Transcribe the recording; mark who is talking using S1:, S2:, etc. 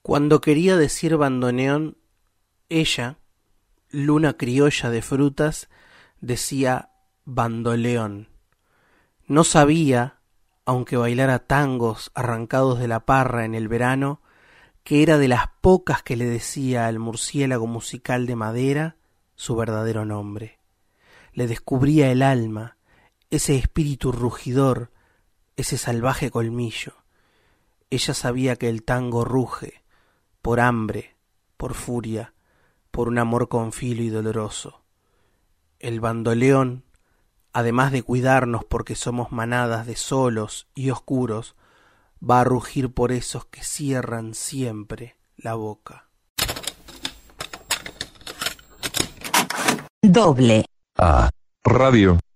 S1: Cuando quería decir bandoneón, ella, luna criolla de frutas, decía bandoleón. No sabía, aunque bailara tangos arrancados de la parra en el verano, que era de las pocas que le decía al murciélago musical de madera su verdadero nombre. Le descubría el alma, ese espíritu rugidor, ese salvaje colmillo. Ella sabía que el tango ruge, por hambre, por furia, por un amor con filo y doloroso. El bandoleón, además de cuidarnos porque somos manadas de solos y oscuros, va a rugir por esos que cierran siempre la boca.
S2: Doble
S3: A Radio.